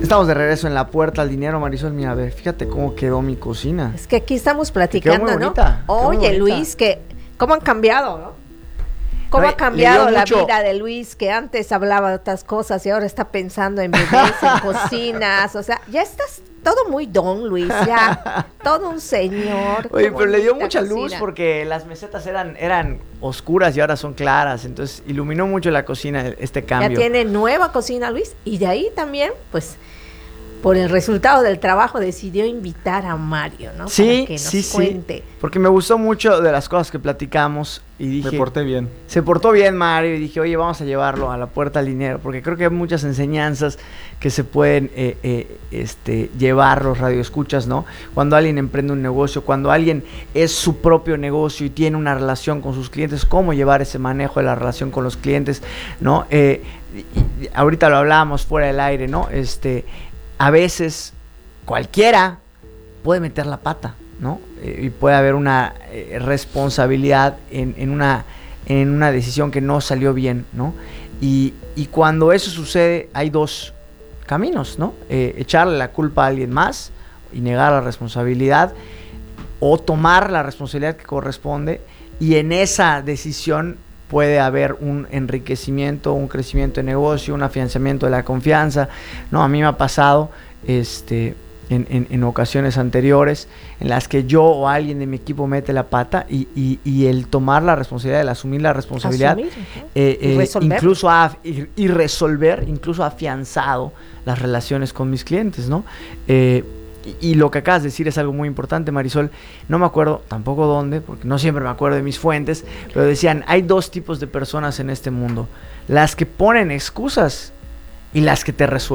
Estamos de regreso en La Puerta al Dinero, Marisol. Mira, a ver, fíjate cómo quedó mi cocina. Es que aquí estamos platicando, ¿no? Oye, Luis, ¿cómo han cambiado, no? ¿Cómo ha cambiado la vida de Luis, que antes hablaba de otras cosas y ahora está pensando en bebés, en cocinas? O sea, ya estás todo muy don, Luis, ya todo un señor. Oye, pero le dio mucha luz porque las mesetas eran oscuras y ahora son claras, entonces iluminó mucho la cocina este cambio. Ya tiene nueva cocina, Luis, y de ahí también, pues, por el resultado del trabajo decidió invitar a Mario, ¿no? Sí, para que nos cuente. Porque me gustó mucho de las cosas que platicamos y dije... Me porté bien. Se portó bien Mario y dije, oye, vamos a llevarlo a La Puerta al Dinero, porque creo que hay muchas enseñanzas que se pueden llevar los radioescuchas, ¿no? Cuando alguien emprende un negocio, cuando alguien es su propio negocio y tiene una relación con sus clientes, cómo llevar ese manejo de la relación con los clientes, ¿no? Ahorita lo hablábamos fuera del aire, ¿no? A veces cualquiera puede meter la pata, ¿no? Y puede haber una responsabilidad en una decisión que no salió bien, ¿no? Y cuando eso sucede, hay dos caminos, ¿no? Echarle la culpa a alguien más y negar la responsabilidad, o tomar la responsabilidad que corresponde, y en esa decisión puede haber un enriquecimiento, un crecimiento de negocio, un afianzamiento de la confianza, ¿no? A mí me ha pasado en ocasiones anteriores en las que yo o alguien de mi equipo mete la pata y el tomar la responsabilidad, el asumir la responsabilidad, incluso resolver, incluso ha afianzado las relaciones con mis clientes, ¿no? Y lo que acabas de decir es algo muy importante, Marisol. No me acuerdo tampoco dónde, porque no siempre me acuerdo de mis fuentes, pero decían, hay dos tipos de personas en este mundo: las que ponen excusas y las que te resuelven.